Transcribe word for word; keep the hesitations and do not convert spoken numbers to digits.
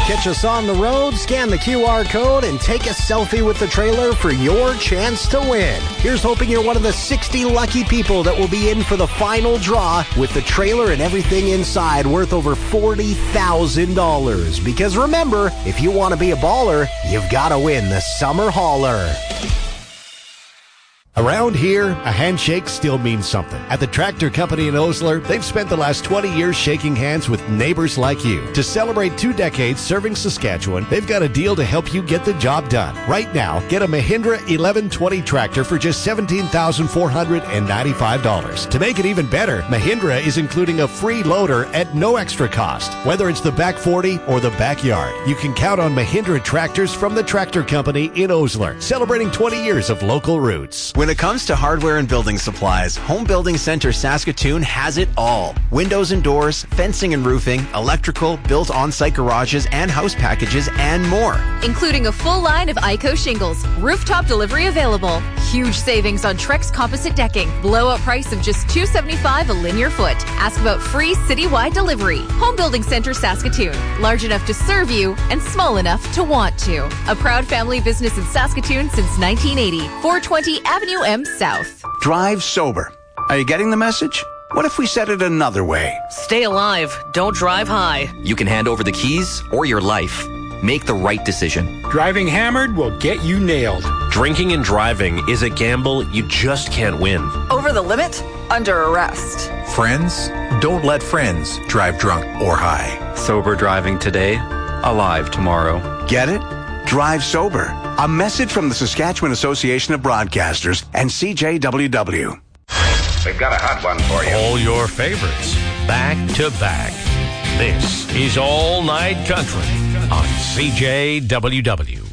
Catch us on the road, scan the Q R code, and take a selfie with the trailer for your chance to win. Here's hoping you're one of the sixty lucky people that will be in for the final draw with the trailer and everything inside worth over forty thousand dollars. Because remember, if you want to be a baller, you've got to win the Summer Hauler. Around here, a handshake still means something. At the Tractor Company in Osler, they've spent the last twenty years shaking hands with neighbors like you. To celebrate two decades serving Saskatchewan, they've got a deal to help you get the job done. Right now, get a Mahindra eleven twenty tractor for just seventeen thousand four hundred ninety-five dollars. To make it even better, Mahindra is including a free loader at no extra cost. Whether it's the back forty or the backyard, you can count on Mahindra tractors from the Tractor Company in Osler, celebrating twenty years of local roots. When it comes to hardware and building supplies, Home Building Center Saskatoon has it all. Windows and doors, fencing and roofing, electrical, built on-site garages and house packages, and more. Including a full line of I C O shingles, rooftop delivery available, huge savings on Trex composite decking, blowout price of just two dollars and seventy-five cents a linear foot. Ask about free citywide delivery. Home Building Center Saskatoon, large enough to serve you and small enough to want to. A proud family business in Saskatoon since nineteen eighty. four twenty Avenue M South. Drive sober. Are you getting the message? What if we said it another way? Stay alive. Don't drive high. You can hand over the keys or your life. Make the right decision. Driving hammered will get you nailed. Drinking and driving is a gamble you just can't win. Over the limit? Under arrest. Friends? Don't let friends drive drunk or high. Sober driving today, alive tomorrow. Get it? Drive sober. A message from the Saskatchewan Association of Broadcasters and C J W W. We've got a hot one for you. All your favorites, back to back. This is All Night Country on C J W W.